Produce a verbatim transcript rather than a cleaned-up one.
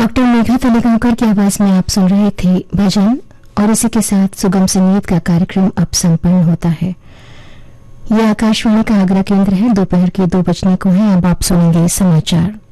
Doctor मेघा तलेगांवकर की आवाज में आप सुन रहे थे भजन, और इसी के साथ सुगम संगीत का कार्यक्रम अब संपन्न होता है। यह आकाशवाणी का आगरा केंद्र है। दोपहर के दो बजने को है। अब आप सुनेंगे समाचार।